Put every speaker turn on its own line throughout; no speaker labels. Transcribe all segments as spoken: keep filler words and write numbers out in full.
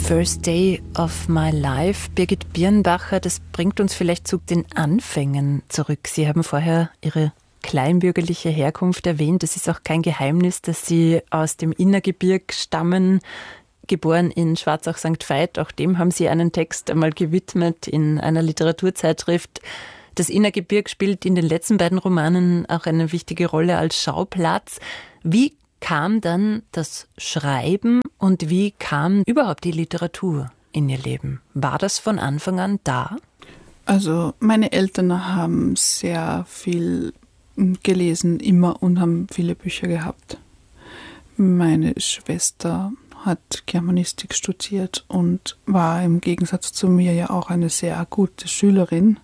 First Day of My Life. Birgit Birnbacher, das bringt uns vielleicht zu den Anfängen zurück. Sie haben vorher Ihre kleinbürgerliche Herkunft erwähnt. Es ist auch kein Geheimnis, dass Sie aus dem Innergebirg stammen, geboren in Schwarzach-Sankt Veit. Auch dem haben Sie einen Text einmal gewidmet in einer Literaturzeitschrift. Das Innergebirg spielt in den letzten beiden Romanen auch eine wichtige Rolle als Schauplatz. Wie kam dann das Schreiben und wie kam überhaupt die Literatur in Ihr Leben? War das von Anfang an da?
Also meine Eltern haben sehr viel gelesen, immer, und haben viele Bücher gehabt. Meine Schwester hat Germanistik studiert und war im Gegensatz zu mir ja auch eine sehr gute Schülerin.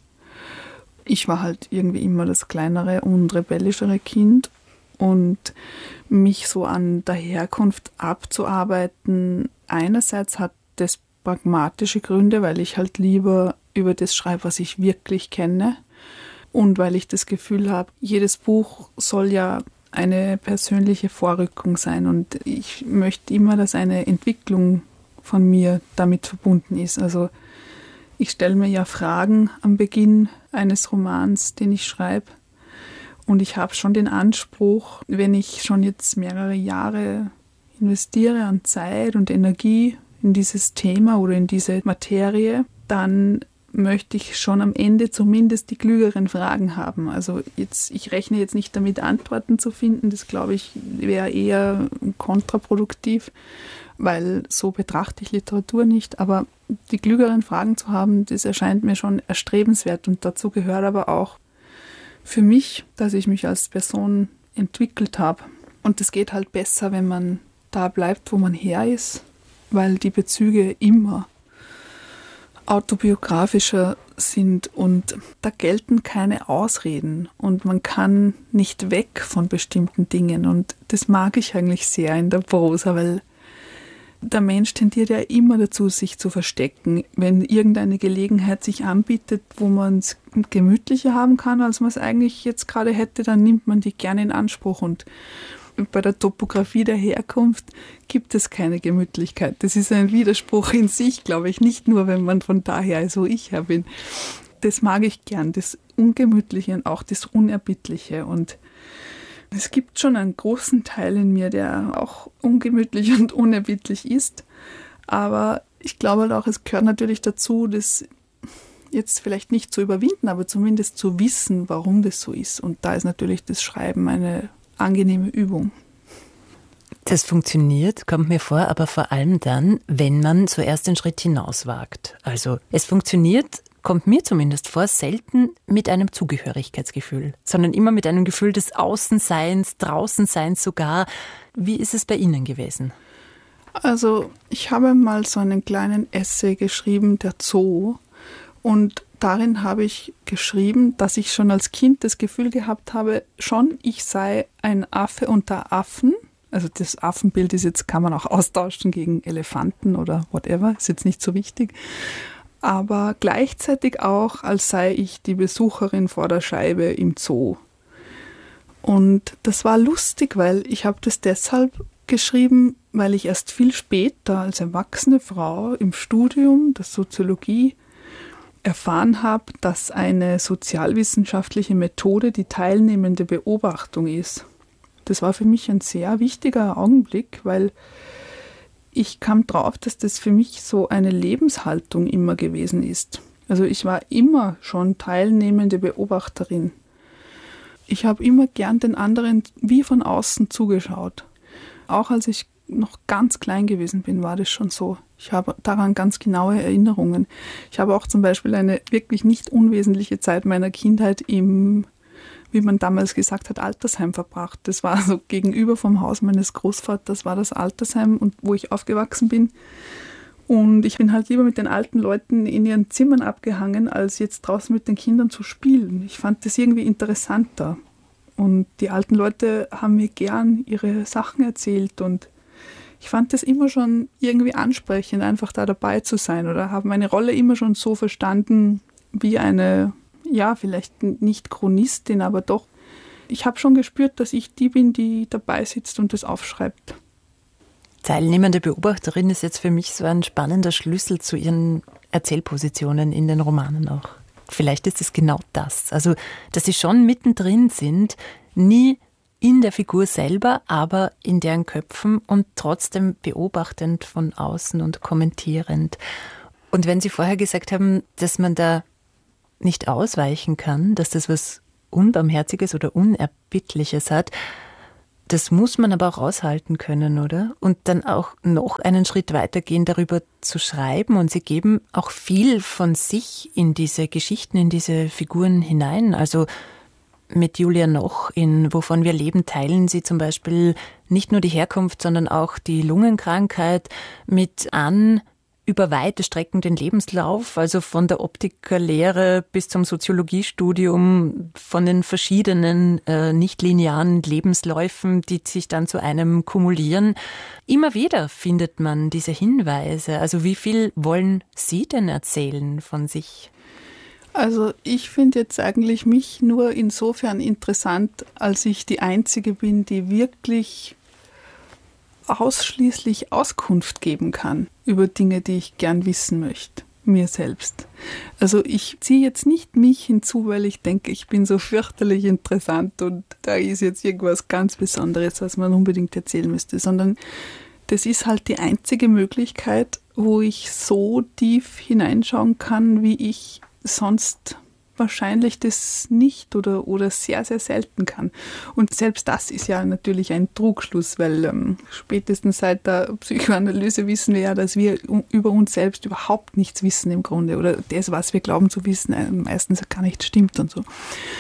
Ich war halt irgendwie immer das kleinere und rebellischere Kind. Und mich so an der Herkunft abzuarbeiten, einerseits hat das pragmatische Gründe, weil ich halt lieber über das schreibe, was ich wirklich kenne, und weil ich das Gefühl habe, jedes Buch soll ja eine persönliche Vorrückung sein, und ich möchte immer, dass eine Entwicklung von mir damit verbunden ist. Also ich stelle mir ja Fragen am Beginn eines Romans, den ich schreibe. Und ich habe schon den Anspruch, wenn ich schon jetzt mehrere Jahre investiere an Zeit und Energie in dieses Thema oder in diese Materie, dann möchte ich schon am Ende zumindest die klügeren Fragen haben. Also jetzt, ich rechne jetzt nicht damit, Antworten zu finden. Das, glaube ich, wäre eher kontraproduktiv, weil so betrachte ich Literatur nicht. Aber die klügeren Fragen zu haben, das erscheint mir schon erstrebenswert. Und dazu gehört aber auch für mich, dass ich mich als Person entwickelt habe. Und das geht halt besser, wenn man da bleibt, wo man her ist, weil die Bezüge immer autobiografischer sind und da gelten keine Ausreden und man kann nicht weg von bestimmten Dingen. Und das mag ich eigentlich sehr in der Prosa, weil der Mensch tendiert ja immer dazu, sich zu verstecken. Wenn irgendeine Gelegenheit sich anbietet, wo man es gemütlicher haben kann, als man es eigentlich jetzt gerade hätte, dann nimmt man die gerne in Anspruch. Und bei der Topografie der Herkunft gibt es keine Gemütlichkeit. Das ist ein Widerspruch in sich, glaube ich, nicht nur, wenn man von daher so ich her bin. Das mag ich gern, das Ungemütliche und auch das Unerbittliche. Und es gibt schon einen großen Teil in mir, der auch ungemütlich und unerbittlich ist. Aber ich glaube halt auch, es gehört natürlich dazu, das jetzt vielleicht nicht zu überwinden, aber zumindest zu wissen, warum das so ist. Und da ist natürlich das Schreiben eine angenehme Übung.
Das funktioniert, kommt mir vor, aber vor allem dann, wenn man zuerst den Schritt hinauswagt. Also es funktioniert, kommt mir zumindest vor, selten mit einem Zugehörigkeitsgefühl, sondern immer mit einem Gefühl des Außenseins, Draußenseins sogar. Wie ist es bei Ihnen gewesen?
Also ich habe mal so einen kleinen Essay geschrieben, der Zoo, und darin habe ich geschrieben, dass ich schon als Kind das Gefühl gehabt habe, schon ich sei ein Affe unter Affen. Also das Affenbild ist jetzt, kann man auch austauschen gegen Elefanten oder whatever, ist jetzt nicht so wichtig. Aber gleichzeitig auch, als sei ich die Besucherin vor der Scheibe im Zoo. Und das war lustig, weil ich habe das deshalb geschrieben, weil ich erst viel später als erwachsene Frau im Studium der Soziologie erfahren habe, dass eine sozialwissenschaftliche Methode die teilnehmende Beobachtung ist. Das war für mich ein sehr wichtiger Augenblick, weil ich kam drauf, dass das für mich so eine Lebenshaltung immer gewesen ist. Also ich war immer schon teilnehmende Beobachterin. Ich habe immer gern den anderen wie von außen zugeschaut. Auch als ich noch ganz klein gewesen bin, war das schon so. Ich habe daran ganz genaue Erinnerungen. Ich habe auch zum Beispiel eine wirklich nicht unwesentliche Zeit meiner Kindheit im, wie man damals gesagt hat, Altersheim verbracht. Das war so gegenüber vom Haus meines Großvaters, war das Altersheim, und wo ich aufgewachsen bin. Und ich bin halt lieber mit den alten Leuten in ihren Zimmern abgehangen, als jetzt draußen mit den Kindern zu spielen. Ich fand das irgendwie interessanter. Und die alten Leute haben mir gern ihre Sachen erzählt und ich fand das immer schon irgendwie ansprechend, einfach da dabei zu sein, oder habe meine Rolle immer schon so verstanden wie eine, ja, vielleicht nicht Chronistin, aber doch. Ich habe schon gespürt, dass ich die bin, die dabei sitzt und das aufschreibt.
Teilnehmende Beobachterin ist jetzt für mich so ein spannender Schlüssel zu Ihren Erzählpositionen in den Romanen auch. Vielleicht ist es genau das. Also, dass Sie schon mittendrin sind, nie in der Figur selber, aber in deren Köpfen und trotzdem beobachtend von außen und kommentierend. Und wenn Sie vorher gesagt haben, dass man da nicht ausweichen kann, dass das was Unbarmherziges oder Unerbittliches hat, das muss man aber auch aushalten können, oder? Und dann auch noch einen Schritt weitergehen, darüber zu schreiben. Und Sie geben auch viel von sich in diese Geschichten, in diese Figuren hinein. Also mit Julia Noch in Wovon wir leben teilen Sie zum Beispiel nicht nur die Herkunft, sondern auch die Lungenkrankheit. Mit Ann über weite Strecken den Lebenslauf, also von der Optikerlehre bis zum Soziologiestudium, von den verschiedenen äh, nicht-linearen Lebensläufen, die sich dann zu einem kumulieren. Immer wieder findet man diese Hinweise. Also wie viel wollen Sie denn erzählen von sich?
Also ich finde jetzt eigentlich mich nur insofern interessant, als ich die Einzige bin, die wirklich ausschließlich Auskunft geben kann über Dinge, die ich gern wissen möchte, mir selbst. Also ich ziehe jetzt nicht mich hinzu, weil ich denke, ich bin so fürchterlich interessant und da ist jetzt irgendwas ganz Besonderes, was man unbedingt erzählen müsste, sondern das ist halt die einzige Möglichkeit, wo ich so tief hineinschauen kann, wie ich sonst wahrscheinlich das nicht oder, oder sehr, sehr selten kann. Und selbst das ist ja natürlich ein Trugschluss, weil ähm, spätestens seit der Psychoanalyse wissen wir ja, dass wir über uns selbst überhaupt nichts wissen im Grunde. Oder das, was wir glauben zu wissen, äh, meistens gar nicht stimmt und so.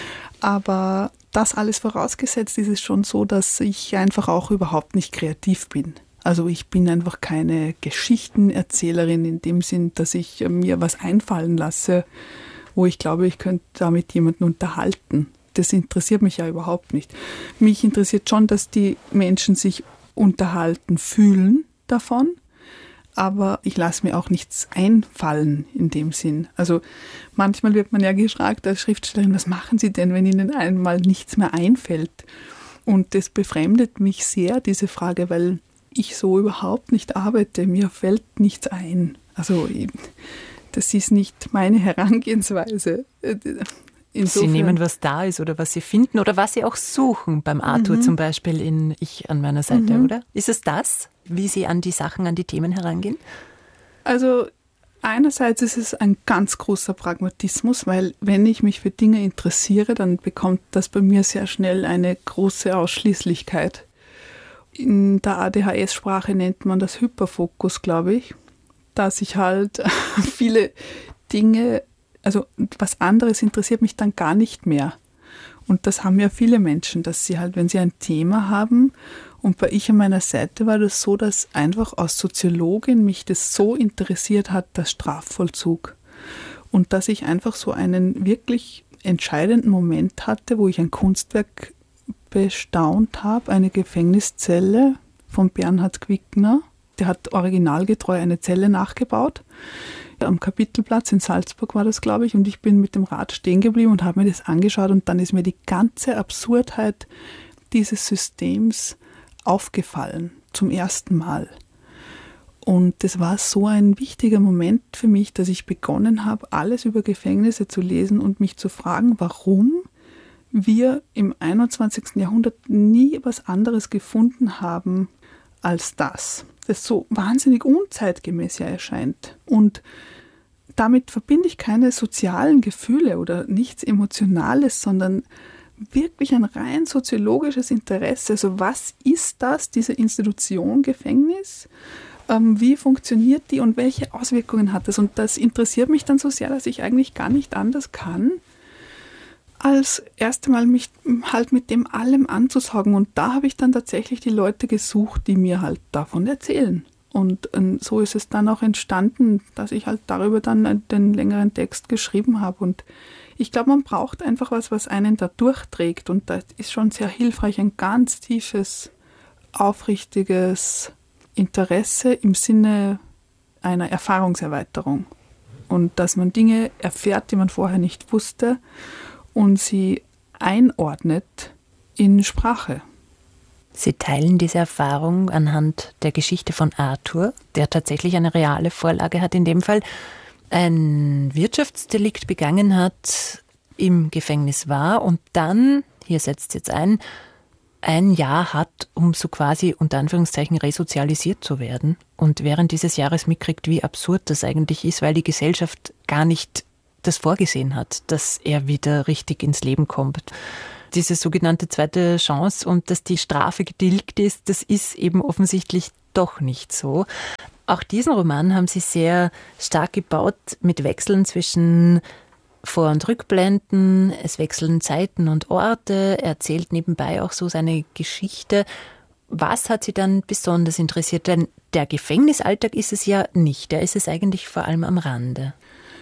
Aber das alles vorausgesetzt ist es schon so, dass ich einfach auch überhaupt nicht kreativ bin. Also ich bin einfach keine Geschichtenerzählerin in dem Sinn, dass ich äh, mir was einfallen lasse, wo ich glaube, ich könnte damit jemanden unterhalten. Das interessiert mich ja überhaupt nicht. Mich interessiert schon, dass die Menschen sich unterhalten fühlen davon, aber ich lasse mir auch nichts einfallen in dem Sinn. Also manchmal wird man ja gefragt als Schriftstellerin, was machen Sie denn, wenn Ihnen einmal nichts mehr einfällt? Und das befremdet mich sehr, diese Frage, weil ich so überhaupt nicht arbeite. Mir fällt nichts ein. Also das ist nicht meine Herangehensweise. Insofern.
Sie nehmen, was da ist oder was Sie finden oder was Sie auch suchen, beim Arthur mhm. zum Beispiel in Ich an meiner Seite, mhm. oder? Ist es das, wie Sie an die Sachen, an die Themen herangehen?
Also einerseits ist es ein ganz großer Pragmatismus, weil wenn ich mich für Dinge interessiere, dann bekommt das bei mir sehr schnell eine große Ausschließlichkeit. In der A D H S-Sprache nennt man das Hyperfokus, glaube ich, dass ich halt viele Dinge, also was anderes interessiert mich dann gar nicht mehr. Und das haben ja viele Menschen, dass sie halt, wenn sie ein Thema haben, und bei Ich an meiner Seite war das so, dass einfach als Soziologin mich das so interessiert hat, der Strafvollzug. Und dass ich einfach so einen wirklich entscheidenden Moment hatte, wo ich ein Kunstwerk bestaunt habe, eine Gefängniszelle von Bernhard Quickner. Der hat originalgetreu eine Zelle nachgebaut. Am Kapitelplatz in Salzburg war das, glaube ich, und ich bin mit dem Rad stehen geblieben und habe mir das angeschaut und dann ist mir die ganze Absurdheit dieses Systems aufgefallen, zum ersten Mal. Und das war so ein wichtiger Moment für mich, dass ich begonnen habe, alles über Gefängnisse zu lesen und mich zu fragen, warum wir im einundzwanzigsten Jahrhundert nie was anderes gefunden haben als das, das so wahnsinnig unzeitgemäß ja erscheint. Und damit verbinde ich keine sozialen Gefühle oder nichts Emotionales, sondern wirklich ein rein soziologisches Interesse. Also was ist das, diese Institution Gefängnis? Ähm, wie funktioniert die und welche Auswirkungen hat das? Und das interessiert mich dann so sehr, dass ich eigentlich gar nicht anders kann, als erst einmal mich halt mit dem allem anzusaugen. Und da habe ich dann tatsächlich die Leute gesucht, die mir halt davon erzählen. Und ähm, so ist es dann auch entstanden, dass ich halt darüber dann den längeren Text geschrieben habe. Und ich glaube, man braucht einfach was, was einen da durchträgt. Und das ist schon sehr hilfreich, ein ganz tiefes, aufrichtiges Interesse im Sinne einer Erfahrungserweiterung. Und dass man Dinge erfährt, die man vorher nicht wusste, und sie einordnet in Sprache.
Sie teilen diese Erfahrung anhand der Geschichte von Arthur, der tatsächlich eine reale Vorlage hat, in dem Fall ein Wirtschaftsdelikt begangen hat, im Gefängnis war und dann, hier setzt jetzt ein, ein Jahr hat, um so quasi unter Anführungszeichen resozialisiert zu werden und während dieses Jahres mitkriegt, wie absurd das eigentlich ist, weil die Gesellschaft gar nicht das vorgesehen hat, dass er wieder richtig ins Leben kommt. Diese sogenannte zweite Chance und dass die Strafe getilgt ist, das ist eben offensichtlich doch nicht so. Auch diesen Roman haben Sie sehr stark gebaut mit Wechseln zwischen Vor- und Rückblenden, es wechseln Zeiten und Orte, er erzählt nebenbei auch so seine Geschichte. Was hat Sie dann besonders interessiert? Denn der Gefängnisalltag ist es ja nicht, der ist es eigentlich vor allem am Rande.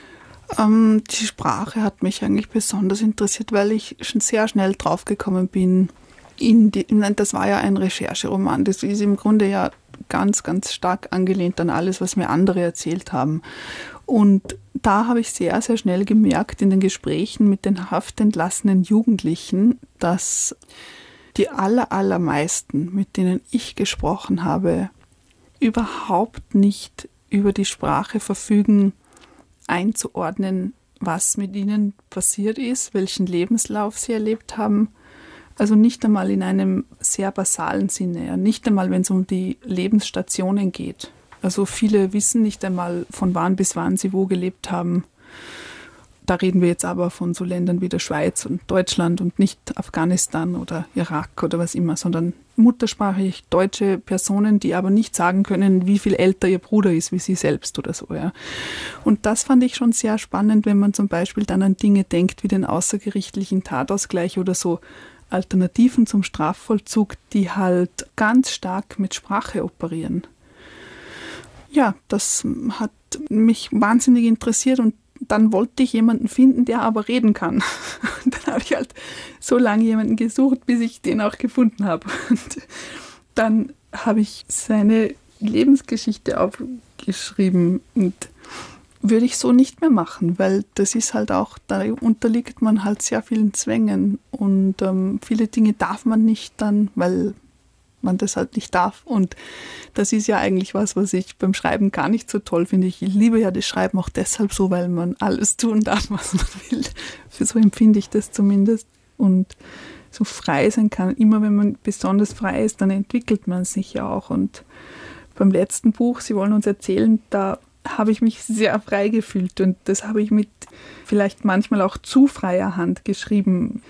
Ähm, die Sprache hat mich eigentlich besonders interessiert, weil ich schon sehr schnell draufgekommen bin. In die, das war ja ein Rechercheroman, das ist im Grunde ja ganz, ganz stark angelehnt an alles, was mir andere erzählt haben. Und da habe ich sehr, sehr schnell gemerkt in den Gesprächen mit den haftentlassenen Jugendlichen, dass die aller, allermeisten, mit denen ich gesprochen habe, überhaupt nicht über die Sprache verfügen, einzuordnen, was mit ihnen passiert ist, welchen Lebenslauf sie erlebt haben. Also nicht einmal in einem sehr basalen Sinne, ja. Nicht einmal, wenn es um die Lebensstationen geht. Also viele wissen nicht einmal, von wann bis wann sie wo gelebt haben. Da reden wir jetzt aber von so Ländern wie der Schweiz und Deutschland und nicht Afghanistan oder Irak oder was immer, sondern muttersprachlich deutsche Personen, die aber nicht sagen können, wie viel älter ihr Bruder ist wie sie selbst oder so. Ja. Und das fand ich schon sehr spannend, wenn man zum Beispiel dann an Dinge denkt wie den außergerichtlichen Tatausgleich oder so Alternativen zum Strafvollzug, die halt ganz stark mit Sprache operieren. Ja, das hat mich wahnsinnig interessiert und dann wollte ich jemanden finden, der aber reden kann. Und dann habe ich halt so lange jemanden gesucht, bis ich den auch gefunden habe. Und dann habe ich seine Lebensgeschichte aufgeschrieben und würde ich so nicht mehr machen, weil das ist halt auch, da unterliegt man halt sehr vielen Zwängen und ähm, viele Dinge darf man nicht dann, weil man das halt nicht darf. Und das ist ja eigentlich was, was ich beim Schreiben gar nicht so toll finde. Ich liebe ja das Schreiben auch deshalb so, weil man alles tun darf, was man will. Für so empfinde ich das zumindest. Und so frei sein kann. Immer wenn man besonders frei ist, dann entwickelt man sich ja auch. Und beim letzten Buch, Sie wollen uns erzählen, da habe ich mich sehr frei gefühlt. Und das habe ich mit vielleicht manchmal auch zu freier Hand geschrieben.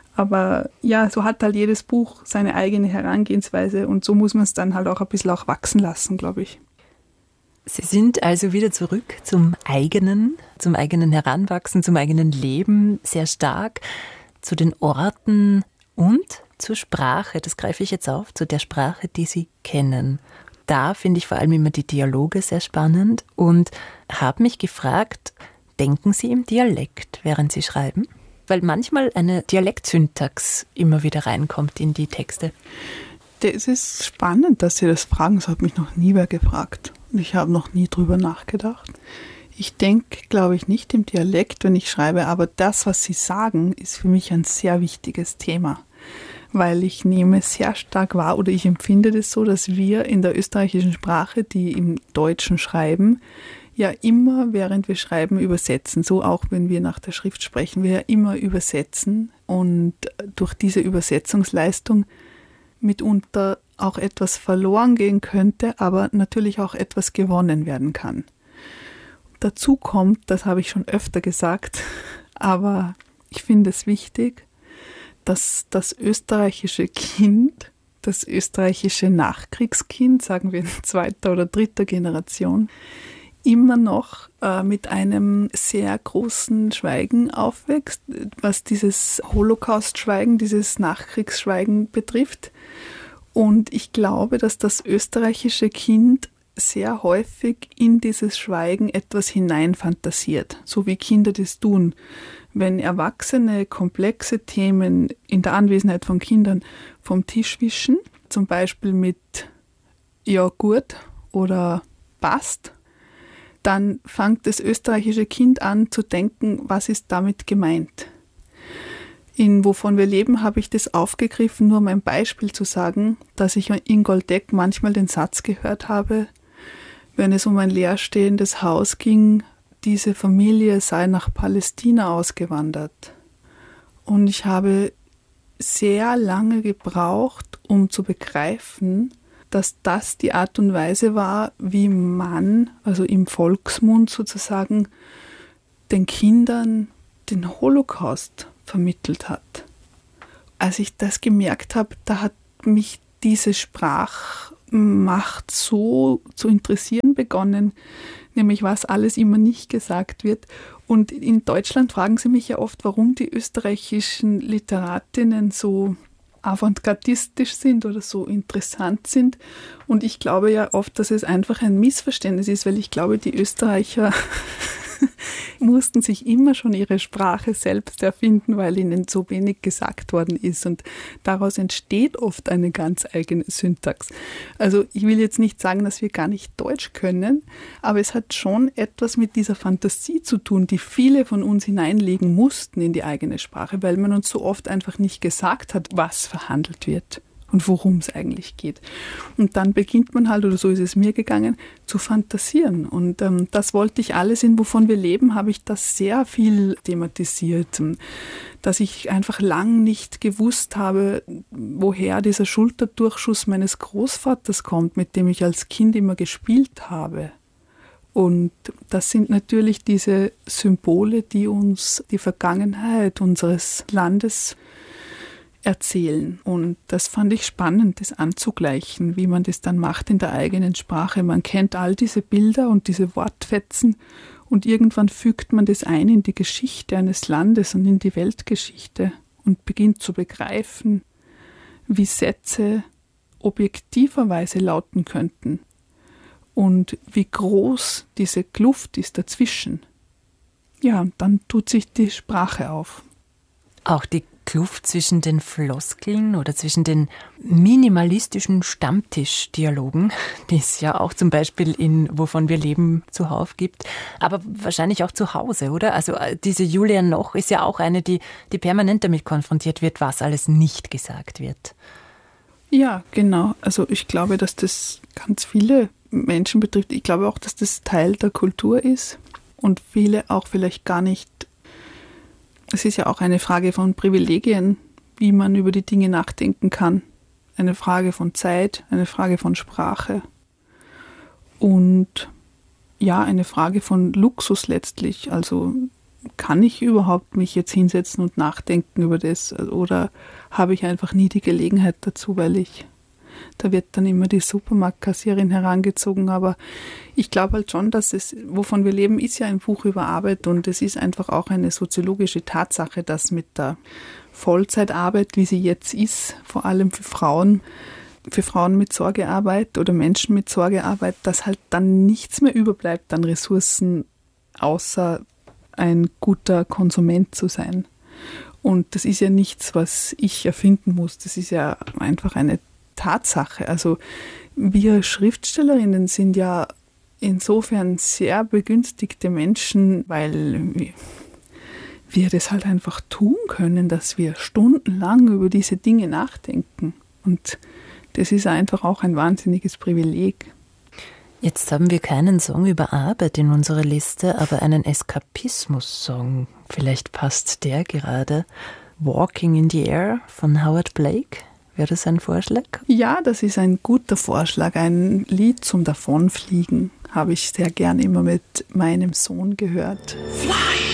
Aber ja, so hat halt jedes Buch seine eigene Herangehensweise und so muss man es dann halt auch ein bisschen auch wachsen lassen, glaube ich.
Sie sind also wieder zurück zum eigenen, zum eigenen Heranwachsen, zum eigenen Leben, sehr stark, zu den Orten und zur Sprache. Das greife ich jetzt auf, zu der Sprache, die Sie kennen. Da finde ich vor allem immer die Dialoge sehr spannend und habe mich gefragt, denken Sie im Dialekt, während Sie schreiben? Weil manchmal eine Dialektsyntax immer wieder reinkommt in die Texte.
Das ist spannend, dass Sie das fragen. Das hat mich noch nie wer gefragt. Und ich habe noch nie drüber nachgedacht. Ich denke, glaube ich, nicht im Dialekt, wenn ich schreibe, aber das, was Sie sagen, ist für mich ein sehr wichtiges Thema. Weil ich nehme sehr stark wahr, oder ich empfinde das so, dass wir in der österreichischen Sprache, die im Deutschen schreiben, ja immer, während wir schreiben, übersetzen. So auch, wenn wir nach der Schrift sprechen, wir ja immer übersetzen und durch diese Übersetzungsleistung mitunter auch etwas verloren gehen könnte, aber natürlich auch etwas gewonnen werden kann. Dazu kommt, das habe ich schon öfter gesagt, aber ich finde es wichtig, dass das österreichische Kind, das österreichische Nachkriegskind, sagen wir in zweiter oder dritter Generation, immer noch äh, mit einem sehr großen Schweigen aufwächst, was dieses Holocaust-Schweigen, dieses Nachkriegsschweigen betrifft. Und ich glaube, dass das österreichische Kind sehr häufig in dieses Schweigen etwas hineinfantasiert, so wie Kinder das tun. Wenn Erwachsene komplexe Themen in der Anwesenheit von Kindern vom Tisch wischen, zum Beispiel mit ja gut oder passt, dann fängt das österreichische Kind an zu denken, was ist damit gemeint. In Wovon wir leben habe ich das aufgegriffen, nur um ein Beispiel zu sagen, dass ich in Goldeck manchmal den Satz gehört habe, wenn es um ein leerstehendes Haus ging, diese Familie sei nach Palästina ausgewandert. Und ich habe sehr lange gebraucht, um zu begreifen, dass das die Art und Weise war, wie man, also im Volksmund sozusagen, den Kindern den Holocaust vermittelt hat. Als ich das gemerkt habe, da hat mich diese Sprachmacht so zu interessieren begonnen, nämlich was alles immer nicht gesagt wird. Und in Deutschland fragen sie mich ja oft, warum die österreichischen Literatinnen so avantgardistisch sind oder so interessant sind. Und ich glaube ja oft, dass es einfach ein Missverständnis ist, weil ich glaube, die Österreicher mussten sich immer schon ihre Sprache selbst erfinden, weil ihnen so wenig gesagt worden ist. Und daraus entsteht oft eine ganz eigene Syntax. Also ich will jetzt nicht sagen, dass wir gar nicht Deutsch können, aber es hat schon etwas mit dieser Fantasie zu tun, die viele von uns hineinlegen mussten in die eigene Sprache, weil man uns so oft einfach nicht gesagt hat, was verhandelt wird und worum es eigentlich geht. Und dann beginnt man halt, oder so ist es mir gegangen, zu fantasieren. Und ähm, das wollte ich alles in Wovon wir leben, habe ich das sehr viel thematisiert, dass ich einfach lang nicht gewusst habe, woher dieser Schulterdurchschuss meines Großvaters kommt, mit dem ich als Kind immer gespielt habe. Und das sind natürlich diese Symbole, die uns die Vergangenheit unseres Landes erzählen. Und das fand ich spannend, das anzugleichen, wie man das dann macht in der eigenen Sprache. Man kennt all diese Bilder und diese Wortfetzen und irgendwann fügt man das ein in die Geschichte eines Landes und in die Weltgeschichte und beginnt zu begreifen, wie Sätze objektiverweise lauten könnten und wie groß diese Kluft ist dazwischen. Ja, und dann tut sich die Sprache auf.
Auch die Kluft zwischen den Floskeln oder zwischen den minimalistischen Stammtischdialogen, die es ja auch zum Beispiel in Wovon wir leben zuhauf gibt, aber wahrscheinlich auch zu Hause, oder? Also diese Julia Noch ist ja auch eine, die, die permanent damit konfrontiert wird, was alles nicht gesagt wird.
Ja, genau. Also ich glaube, dass das ganz viele Menschen betrifft. Ich glaube auch, dass das Teil der Kultur ist und viele auch vielleicht gar nicht. Es ist ja auch eine Frage von Privilegien, wie man über die Dinge nachdenken kann. Eine Frage von Zeit, eine Frage von Sprache und ja, eine Frage von Luxus letztlich. Also kann ich überhaupt mich jetzt hinsetzen und nachdenken über das oder habe ich einfach nie die Gelegenheit dazu, weil ich, da wird dann immer die Supermarktkassierin herangezogen, aber ich glaube halt schon, dass es, Wovon wir leben, ist ja ein Buch über Arbeit und es ist einfach auch eine soziologische Tatsache, dass mit der Vollzeitarbeit, wie sie jetzt ist, vor allem für Frauen, für Frauen mit Sorgearbeit oder Menschen mit Sorgearbeit, dass halt dann nichts mehr überbleibt an Ressourcen, außer ein guter Konsument zu sein. Und das ist ja nichts, was ich erfinden muss, das ist ja einfach eine Tatsache. Also wir Schriftstellerinnen sind ja insofern sehr begünstigte Menschen, weil wir das halt einfach tun können, dass wir stundenlang über diese Dinge nachdenken. Und das ist einfach auch ein wahnsinniges Privileg.
Jetzt haben wir keinen Song über Arbeit in unserer Liste, aber einen Eskapismus-Song. Vielleicht passt der gerade. Walking in the Air von Howard Blake. Wäre das ein Vorschlag?
Ja, das ist ein guter Vorschlag. Ein Lied zum Davonfliegen habe ich sehr gern immer mit meinem Sohn gehört.
Fly!